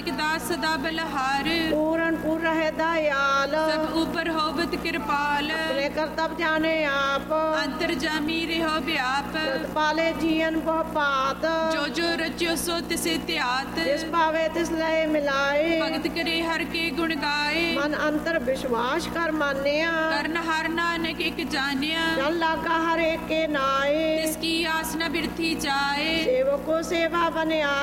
नानक दास सदा बलहार। पूरन पूर रहे दयाल सब ऊपर होवत कृपाल। अपने करतब जाने आप अंतर जामी रहो व्याप। पाले जीवन बहु पात जो जो रच्यो सो तिसे त्यात। जिस पावे तिस लय मिलाए भगत करे हर के गुण गाए। मन अंतर विश्वास कर मान्या कर्ण हर नानक एक जानिया। चल लागा हर एक के नाए इसकी आस न बिरथी जाए। सेवको सेवा बने